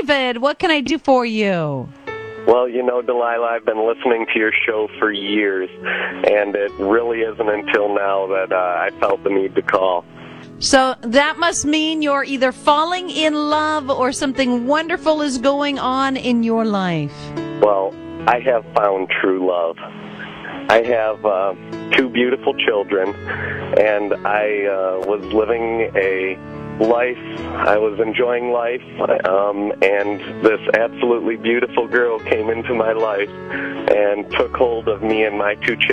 David, what can I do for you? Well, Delilah, I've been listening to your show for years, and it really isn't until now that I felt the need to call. So that must mean you're either falling in love or something wonderful is going on in your life. Well, I have found true love. I have 2 beautiful children, and I was living a life. I was enjoying life, and this absolutely beautiful girl came into my life and took hold of me and my 2 children.